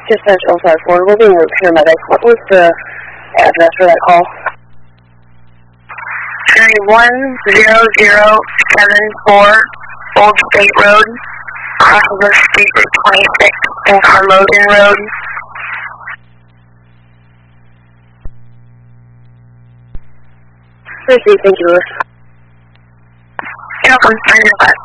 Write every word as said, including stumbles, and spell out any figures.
Dispatch Alpha Affordable being with paramedic. What was the address for that call? one zero zero seven four Old State Road, crosses of State Route twenty-six and Carlogan Road. Received, thank you, Lewis. You're welcome. Bye.